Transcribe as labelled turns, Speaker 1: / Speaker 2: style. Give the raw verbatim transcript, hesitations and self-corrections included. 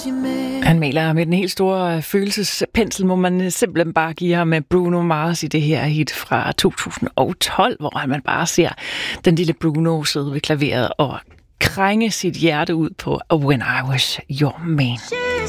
Speaker 1: Han maler med den helt store følelsespensel, må man simpelthen bare give ham med Bruno Mars i det her hit fra to tusind og tolv, hvor man bare ser den lille Bruno sidde ved klaveret og krænge sit hjerte ud på When I Was Your Man.